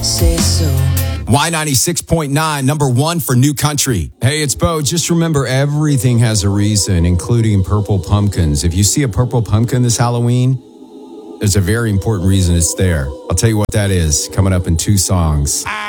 say so. Y96.9, number one for new country. Hey, it's Bo. Just remember, everything has a reason, including purple pumpkins. If you see a purple pumpkin this Halloween, there's a very important reason it's there. I'll tell you what that is coming up in 2 songs.